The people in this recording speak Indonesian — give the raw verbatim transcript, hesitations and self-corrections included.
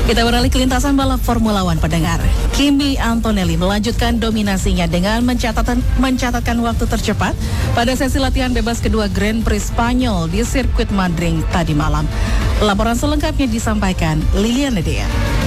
Kita beralih ke lintasan balap Formula One pendengar. Kimi Antonelli melanjutkan dominasinya dengan mencatatkan, mencatatkan waktu tercepat pada sesi latihan bebas kedua Grand Prix Spanyol di sirkuit Madrid tadi malam. Laporan selengkapnya disampaikan Liliana Dea.